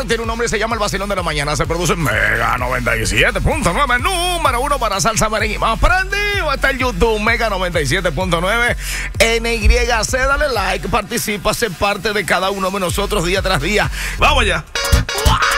lugar tiene un nombre y se llama El Vacilón de la Mañana. Se produce en Mega 97.9, número 1 para salsa, merengue y más prendido. Está el YouTube Mega 97.9 NYC. Dale like, participa, sé parte de cada uno de nosotros día tras día. ¡Vamos ya!